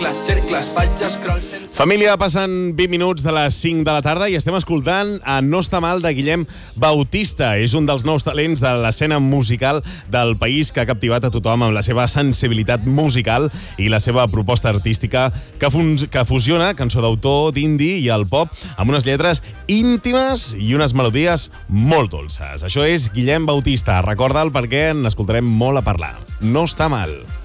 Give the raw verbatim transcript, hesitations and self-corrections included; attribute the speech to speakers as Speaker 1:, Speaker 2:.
Speaker 1: Família, passen vint minuts de les cinc de la tarda i estem escoltant a No està mal, de Guillem Bautista. És un dels nous talents de l'escena musical del país que ha captivat a tothom amb la seva sensibilitat musical i la seva proposta artística que, fun- que fusiona cançó d'autor, d'indie i el pop amb unes lletres íntimes i unes melodies molt dolces. Això és Guillem Bautista. Recorda'l perquè n'escoltarem molt a parlar. No està mal.